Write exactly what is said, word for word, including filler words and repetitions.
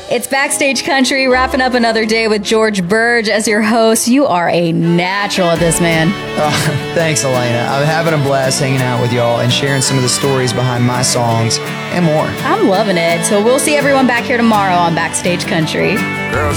It's Backstage Country, wrapping up another day with George Burge as your host. You are a natural at this, man. Oh, thanks, Elena. I'm having a blast hanging out with y'all and sharing some of the stories behind my songs and more. I'm loving it. So we'll see everyone back here tomorrow on Backstage Country. Girls